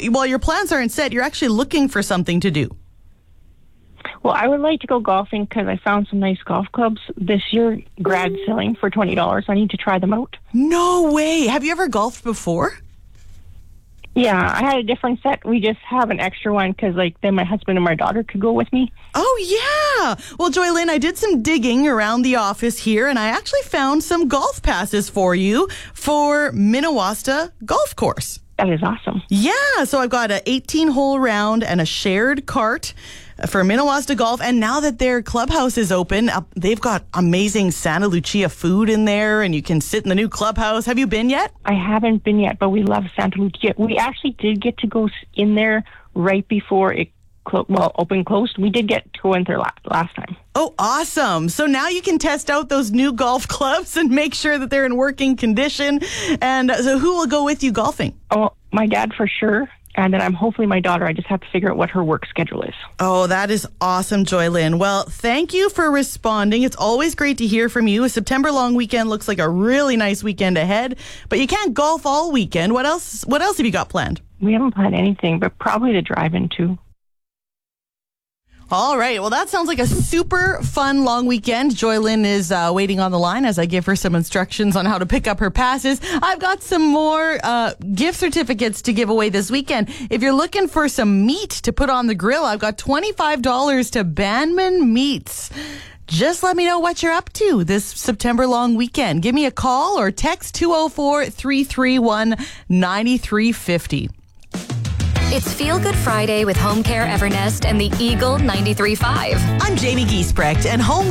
while your plans aren't set, you're actually looking for something to do. Well, I would like to go golfing because I found some nice golf clubs this year, grad selling for $20. I need to try them out. No way. Have you ever golfed before? Yeah, I had a different set. We just have an extra one because, then my husband and my daughter could go with me. Oh, yeah. Well, Joylyn, I did some digging around the office here, and I actually found some golf passes for you for Minnewasta Golf Course. That is awesome. Yeah, so I've got an 18-hole round and a shared cart for Minnewasta Golf. And now that their clubhouse is open, they've got amazing Santa Lucia food in there, and you can sit in the new clubhouse. Have you been yet? I haven't been yet, but we love Santa Lucia. We actually did get to go in there right before it closed. We did get to go in there last time. Oh, awesome. So now you can test out those new golf clubs and make sure that they're in working condition. And so who will go with you golfing? Oh, my dad for sure. And then hopefully my daughter. I just have to figure out what her work schedule is. Oh, that is awesome, Joylyn. Well, thank you for responding. It's always great to hear from you. A September long weekend looks like a really nice weekend ahead, but you can't golf all weekend. What else have you got planned? We haven't planned anything, but probably the drive-in too. All right. Well, that sounds like a super fun long weekend. Joylyn is waiting on the line as I give her some instructions on how to pick up her passes. I've got some more gift certificates to give away this weekend. If you're looking for some meat to put on the grill, I've got $25 to Banman Meats. Just let me know what you're up to this September long weekend. Give me a call or text 204-331-9350. It's Feel Good Friday with Home Care Evernest and the Eagle 93.5. I'm Jamie Giesbrecht, and Home